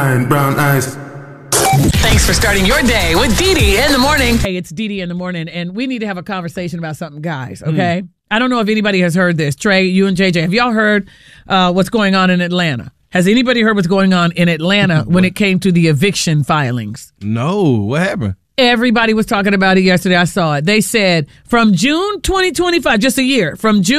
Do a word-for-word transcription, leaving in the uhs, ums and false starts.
Giant brown eyes. Thanks for starting your day with Dee Dee in the morning. Hey, it's Dee Dee in the morning, and we need to have a conversation about something, guys, okay? Mm. I don't know if anybody has heard this. Trey, you and J J, have y'all heard uh, what's going on in Atlanta? Has anybody heard what's going on in Atlanta when it came to the eviction filings? No. What happened? Everybody was talking about it yesterday. I saw it. They said from June twenty twenty-five, just a year, from June